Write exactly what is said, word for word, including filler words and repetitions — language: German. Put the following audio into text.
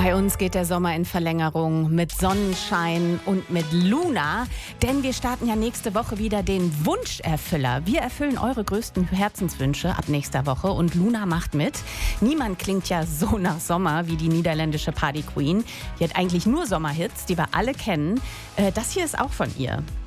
Bei uns geht der Sommer in Verlängerung mit Sonnenschein und mit Luna, denn wir starten ja nächste Woche wieder den Wunscherfüller. Wir erfüllen eure größten Herzenswünsche ab nächster Woche und Luna macht mit. Niemand klingt ja so nach Sommer wie die niederländische Party Queen. Die hat eigentlich nur Sommerhits, die wir alle kennen. Das hier ist auch von ihr.